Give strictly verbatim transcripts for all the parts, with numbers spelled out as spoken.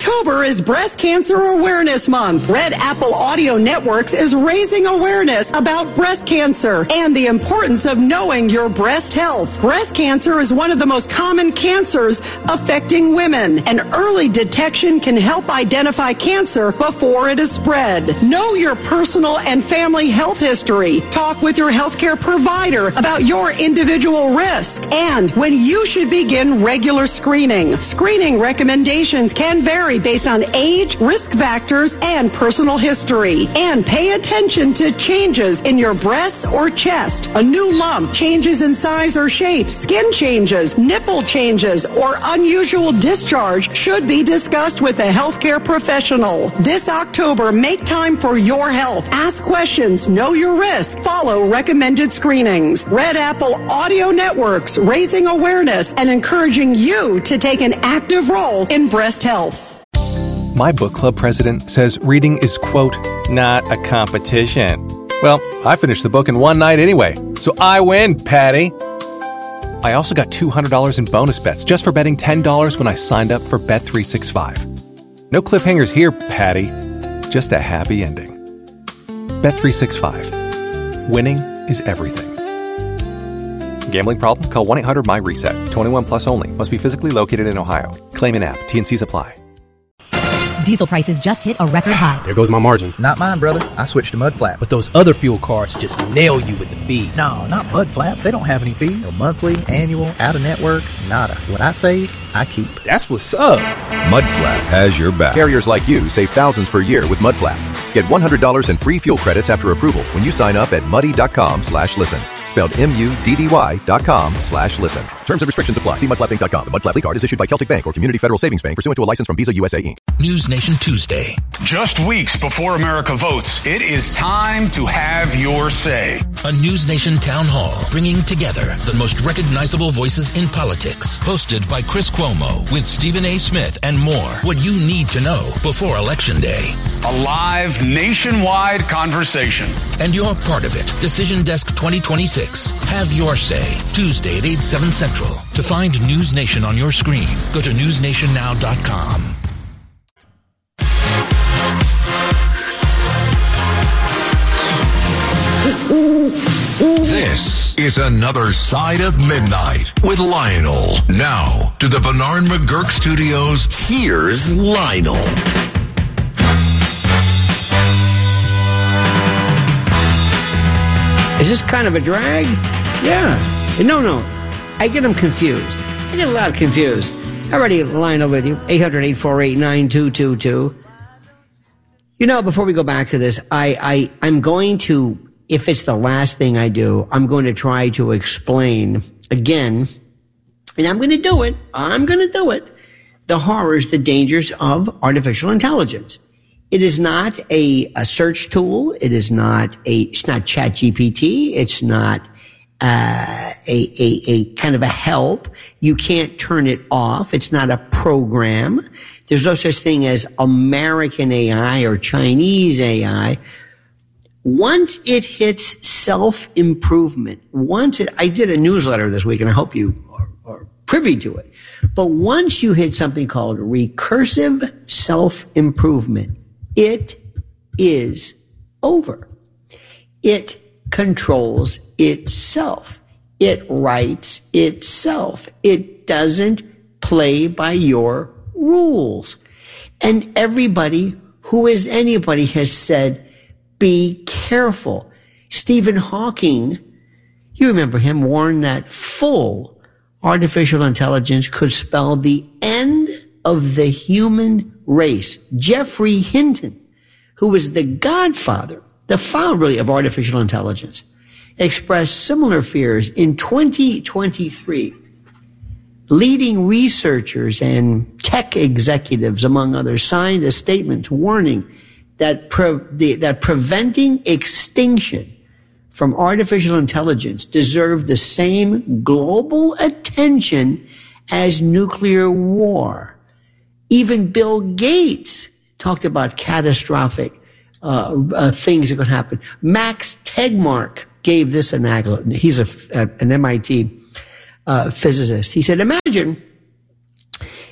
October is Breast Cancer Awareness Month. Red Apple Audio Networks is raising awareness about breast cancer and the importance of knowing your breast health. Breast cancer is one of the most common cancers affecting women, and early detection can help identify cancer before it is spread. Know your personal and family health history. Talk with your healthcare provider about your individual risk and when you should begin regular screening. Screening recommendations can vary based on age, risk factors, and personal history. And pay attention to changes in your breasts or chest. A new lump, changes in size or shape, skin changes, nipple changes, or unusual discharge should be discussed with a healthcare professional. This October, make time for your health. Ask questions, know your risk, follow recommended screenings. Red Apple Audio Networks, raising awareness and encouraging you to take an active role in breast health. My book club president says reading is, quote, not a competition. Well, I finished the book in one night anyway, so I win, Patty. I also got two hundred dollars in bonus bets just for betting ten dollars when I signed up for Bet three sixty-five. No cliffhangers here, Patty. Just a happy ending. Bet three sixty-five. Winning is everything. Gambling problem? Call one eight hundred M Y reset. twenty-one plus only. Must be physically located in Ohio. Claim in app. T N Cs apply. Diesel prices just hit a record high. There goes my margin. Not mine, brother. I switched to Mudflap. But those other fuel cards just nail you with the fees. No, not Mudflap. They don't have any fees. No monthly, annual, out-of-network, nada. What I save, I keep. That's what's up. Mudflap has your back. Carriers like you save thousands per year with Mudflap. Get one hundred dollars in free fuel credits after approval when you sign up at muddy.com slash listen. Spelled M-U-D-D-Y dot com slash listen. Terms and restrictions apply. See mudflap inc dot com. The Mudflap card is issued by Celtic Bank or Community Federal Savings Bank pursuant to a license from Visa U S A, Incorporated. News Nation Tuesday. Just weeks before America votes, it is time to have your say. A News Nation town hall bringing together the most recognizable voices in politics. Hosted by Chris Cuomo with Stephen A. Smith and more. What you need to know before Election Day. A live nationwide conversation. And you're part of it. Decision Desk twenty twenty-six. Have your say. Tuesday at eight, seven Central. To find News Nation on your screen, go to news nation now dot com. This is Another Side of Midnight with Lionel. Now, to the Bernard McGurk Studios, here's Lionel. Is this kind of a drag? Yeah. No, no. I get them confused. I get a lot confused. Already Lionel with you. eight hundred, eight four eight, nine two two two. You know, before we go back to this, I, I, I'm going to, if it's the last thing I do, I'm going to try to explain again, and I'm going to do it, I'm going to do it, the horrors, the dangers of artificial intelligence. It is not a, a search tool. It is not a, it's not ChatGPT. It's not, uh, a, a, a kind of a help. You can't turn it off. It's not a program. There's no such thing as American A I or Chinese A I. Once it hits self-improvement, once it, I did a newsletter this week and I hope you are, are privy to it. But once you hit something called recursive self-improvement, it is over. It controls itself. It writes itself. It doesn't play by your rules. And everybody who is anybody has said, be careful. Stephen Hawking, you remember him, warned that full artificial intelligence could spell the end of the human race. Geoffrey Hinton, who was the godfather, the founder really of artificial intelligence, expressed similar fears in twenty twenty-three. Leading researchers and tech executives, among others, signed a statement warning that pre- the, that preventing extinction from artificial intelligence deserved the same global attention as nuclear war. Even Bill Gates talked about catastrophic uh, uh, things that could happen. Max Tegmark gave this an angle. He's a, uh, an M I T uh, physicist. He said, imagine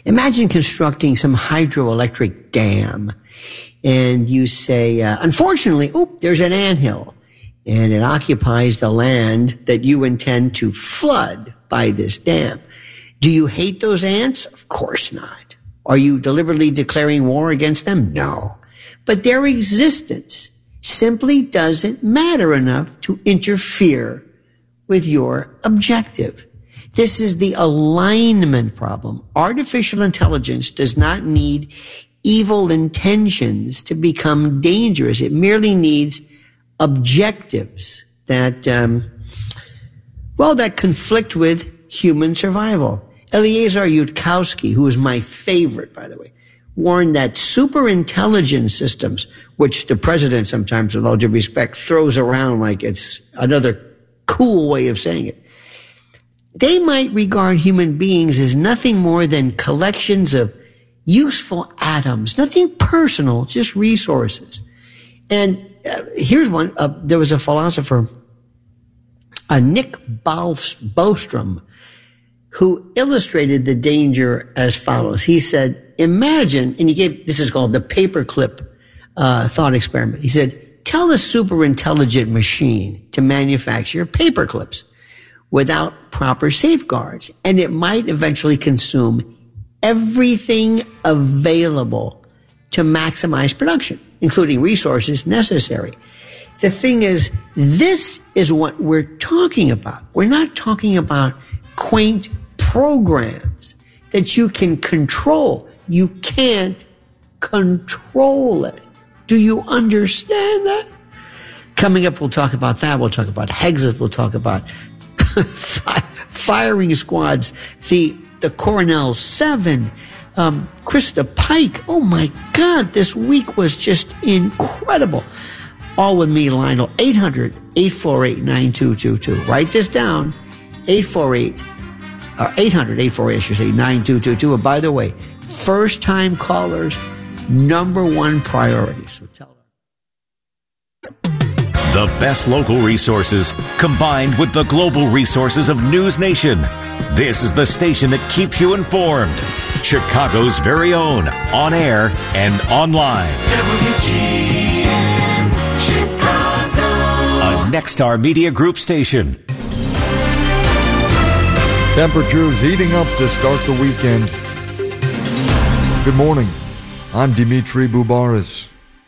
Imagine constructing some hydroelectric dam, and you say, uh, unfortunately, oop, there's an anthill, and it occupies the land that you intend to flood by this dam. Do you hate those ants? Of course not. Are you deliberately declaring war against them? No. But their existence simply doesn't matter enough to interfere with your objective. This is the alignment problem. Artificial intelligence does not need evil intentions to become dangerous. It merely needs objectives that, um, well, that conflict with human survival. Eliezer Yudkowsky, who is my favorite, by the way, warned that superintelligence systems, which the president sometimes, with all due respect, throws around like it's another cool way of saying it, they might regard human beings as nothing more than collections of useful atoms, nothing personal, just resources. And uh, here's one. Uh, there was a philosopher, uh, Nick Bostrom, who illustrated the danger as follows. He said, imagine, and he gave, this is called the paperclip uh, thought experiment. He said, tell a superintelligent machine to manufacture paperclips without proper safeguards, and it might eventually consume everything available to maximize production, including resources necessary. The thing is, this is what we're talking about. We're not talking about quaint programs that you can control. You can't control it. Do you understand that? Coming up, we'll talk about that. We'll talk about Hexes. We'll talk about firing squads, the the Coronel Seven, um, Krista Pike. Oh my God, this week was just incredible. All with me, Lionel. eight hundred, eight four eight, nine two two two. Write this down. eight four eight, or eight hundred, eight four eight, I should say, nine two two two. And by the way, first time callers, number one priority. So tell them. The best local resources combined with the global resources of News Nation. This is the station that keeps you informed. Chicago's very own, on air and online. W G N Chicago. A Nexstar Media Group station. Temperatures heating up to start the weekend. Good morning. I'm Dimitri Boubaris.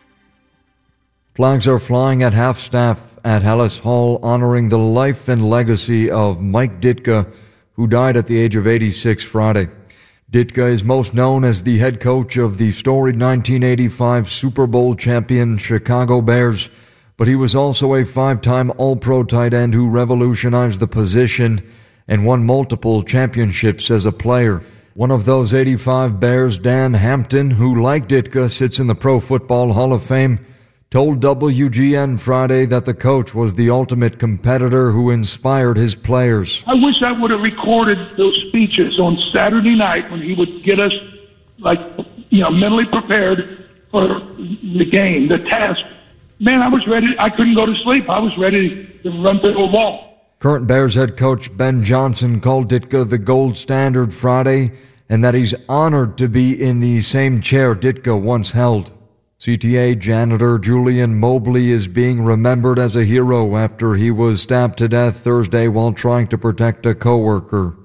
Flags are flying at half-staff at Hallis Hall, honoring the life and legacy of Mike Ditka, who died at the age of eighty-six Friday. Ditka is most known as the head coach of the storied nineteen eighty-five Super Bowl champion Chicago Bears, but he was also a five-time All-Pro tight end who revolutionized the position and won multiple championships as a player. One of those eighty-five Bears, Dan Hampton, who like Ditka sits in the Pro Football Hall of Fame, told W G N Friday that the coach was the ultimate competitor who inspired his players. I wish I would have recorded those speeches on Saturday night when he would get us, like, you know, mentally prepared for the game, the task. Man, I was ready. I couldn't go to sleep. I was ready to run through a wall. Current Bears head coach Ben Johnson called Ditka the gold standard Friday, and that he's honored to be in the same chair Ditka once held. C T A janitor Julian Mobley is being remembered as a hero after he was stabbed to death Thursday while trying to protect a coworker.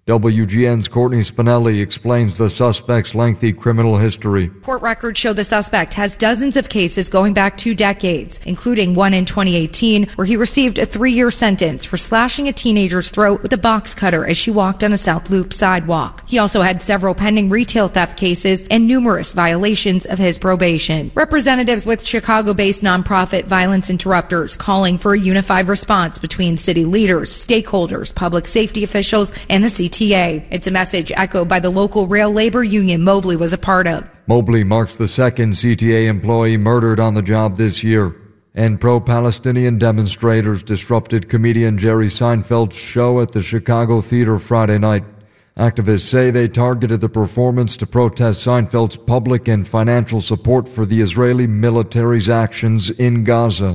W G N's Courtney Spinelli explains the suspect's lengthy criminal history. Court records show the suspect has dozens of cases going back two decades, including one in twenty eighteen where he received a three-year sentence for slashing a teenager's throat with a box cutter as she walked on a South Loop sidewalk. He also had several pending retail theft cases and numerous violations of his probation. Representatives with Chicago-based nonprofit Violence Interrupters calling for a unified response between city leaders, stakeholders, public safety officials, and the C T A. It's a message echoed by the local rail labor union Mobley was a part of. Mobley marks the second C T A employee murdered on the job this year. And pro-Palestinian demonstrators disrupted comedian Jerry Seinfeld's show at the Chicago Theater Friday night. Activists say they targeted the performance to protest Seinfeld's public and financial support for the Israeli military's actions in Gaza.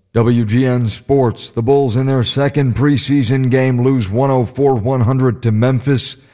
W G N Sports. The Bulls in their second preseason game lose one oh four one hundred to Memphis.